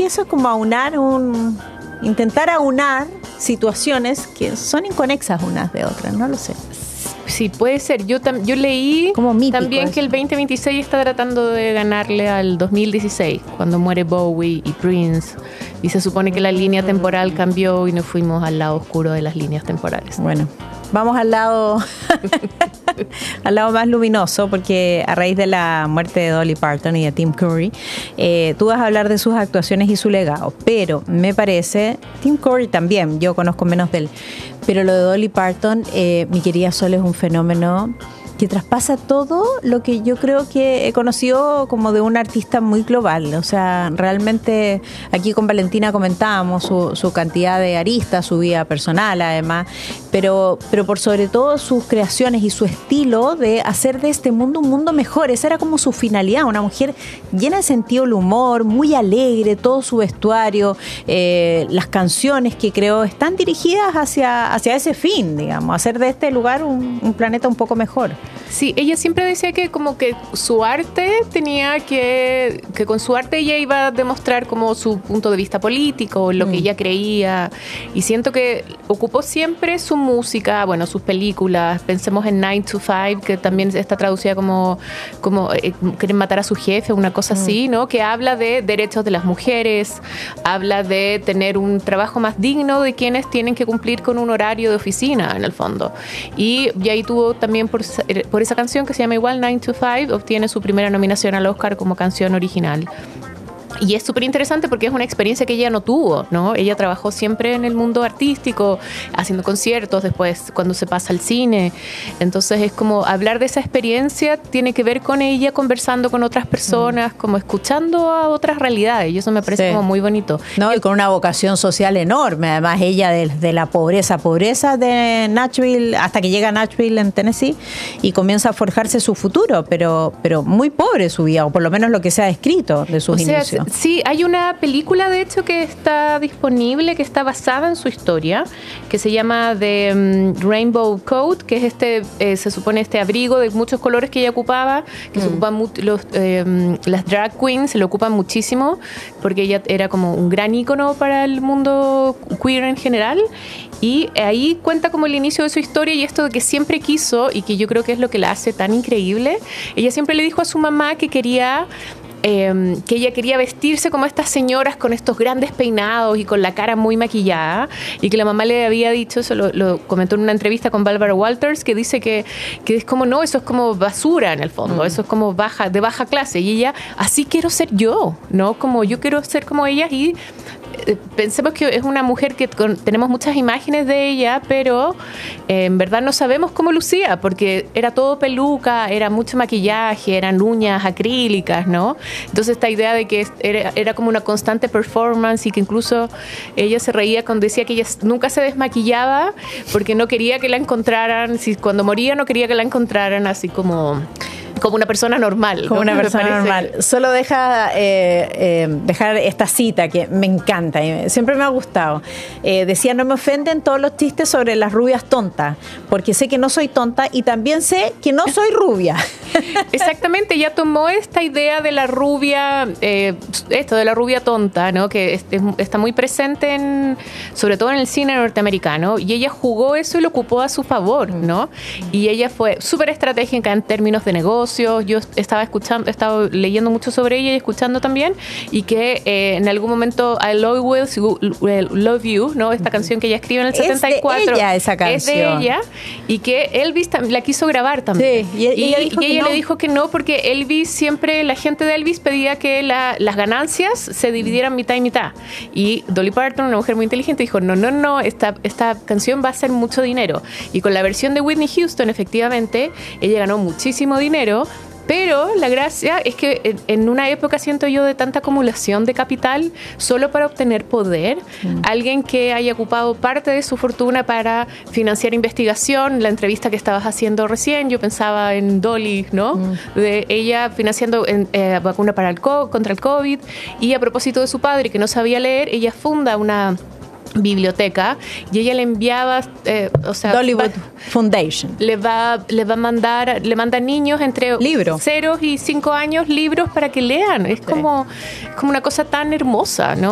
que eso es como intentar aunar situaciones que son inconexas unas de otras, no lo sé. Sí, puede ser. Yo leí también eso, que el 2026 está tratando de ganarle al 2016, cuando muere Bowie y Prince, y se supone que la línea temporal cambió y nos fuimos al lado oscuro de las líneas temporales. Bueno, vamos al lado al lado más luminoso, porque a raíz de la muerte de Dolly Parton y de Tim Curry, tú vas a hablar de sus actuaciones y su legado, pero me parece, Tim Curry también, yo conozco menos de él, pero lo de Dolly Parton, mi querida Sol, es un fenómeno que traspasa todo lo que yo creo que he conocido como de un artista muy global. O sea, realmente aquí con Valentina comentábamos su cantidad de aristas, su vida personal además, pero por sobre todo sus creaciones y su estilo de hacer de este mundo un mundo mejor. Esa era como su finalidad, una mujer llena de sentido del humor, muy alegre, todo su vestuario, las canciones que creó están dirigidas hacia ese fin, digamos, hacer de este lugar un planeta un poco mejor. Sí, ella siempre decía que como que su arte tenía que con su arte ella iba a demostrar como su punto de vista político, lo que ella creía, y siento que ocupó siempre su música, bueno, sus películas. Pensemos en 9 to 5, que también está traducida como quieren matar a su jefe, una cosa así, ¿no? Que habla de derechos de las mujeres, habla de tener un trabajo más digno de quienes tienen que cumplir con un horario de oficina, en el fondo. Y ahí tuvo también por esa canción que se llama igual 9 to 5, obtiene su primera nominación al Oscar como canción original. Y es súper interesante porque es una experiencia que ella no tuvo, ¿no? Ella trabajó siempre en el mundo artístico, haciendo conciertos, después cuando se pasa al cine. Entonces es como hablar de esa experiencia tiene que ver con ella conversando con otras personas, como escuchando a otras realidades, y eso me parece como muy bonito. No, y con una vocación social enorme. Además, ella desde la pobreza de Nashville, hasta que llega a Nashville en Tennessee y comienza a forjarse su futuro, pero muy pobre su vida, o por lo menos lo que se ha descrito de sus inicios. Sí, hay una película de hecho que está disponible, que está basada en su historia, que se llama The Rainbow Coat, que es se supone este abrigo de muchos colores que ella ocupaba, que se ocupan las drag queens, se lo ocupan muchísimo, porque ella era como un gran ícono para el mundo queer en general. Y ahí cuenta como el inicio de su historia y esto de que siempre quiso, y que yo creo que es lo que la hace tan increíble. Ella siempre le dijo a su mamá que ella quería vestirse como estas señoras con estos grandes peinados y con la cara muy maquillada, y que la mamá le había dicho, eso lo comentó en una entrevista con Barbara Walters, que dice que es como, no, eso es como basura en el fondo, eso es como de baja clase, y ella, así quiero ser yo, ¿no? Como yo quiero ser como ellas. Y pensemos que es una mujer que tenemos muchas imágenes de ella, pero en verdad no sabemos cómo lucía, porque era todo peluca, era mucho maquillaje, eran uñas acrílicas, ¿no? Entonces esta idea de que era como una constante performance, y que incluso ella se reía cuando decía que ella nunca se desmaquillaba porque no quería que la encontraran, cuando moría no quería que la encontraran así como una persona normal. Como una persona normal. Solo dejar esta cita que me encanta y siempre me ha gustado. Decía, no me ofenden todos los chistes sobre las rubias tontas, porque sé que no soy tonta y también sé que no soy rubia. Exactamente, ella tomó esta idea de la rubia, de la rubia tonta, ¿no? Que está muy presente sobre todo en el cine norteamericano, y ella jugó eso y lo ocupó a su favor, ¿no? Y ella fue súper estratégica en términos de negocio. Yo estaba leyendo mucho sobre ella y escuchando también, y que en algún momento I Love You, ¿no? Esta canción que ella escribe en el 74 es de ella, esa canción. Es de ella, y que Elvis la quiso grabar también. Sí, y ella le dijo que no, porque Elvis siempre, la gente de Elvis pedía que las ganancias se dividieran mitad y mitad, y Dolly Parton, una mujer muy inteligente, dijo no, esta canción va a ser mucho dinero. Y con la versión de Whitney Houston, efectivamente, ella ganó muchísimo dinero. Pero la gracia es que en una época, siento yo, de tanta acumulación de capital solo para obtener poder, alguien que haya ocupado parte de su fortuna para financiar investigación, la entrevista que estabas haciendo recién, yo pensaba en Dolly, ¿no? De ella financiando vacuna contra el COVID, y a propósito de su padre que no sabía leer, ella funda una biblioteca, y ella le enviaba Dollywood Foundation le manda niños entre 0 y 5 años libros para que lean. Es como una cosa tan hermosa, ¿no?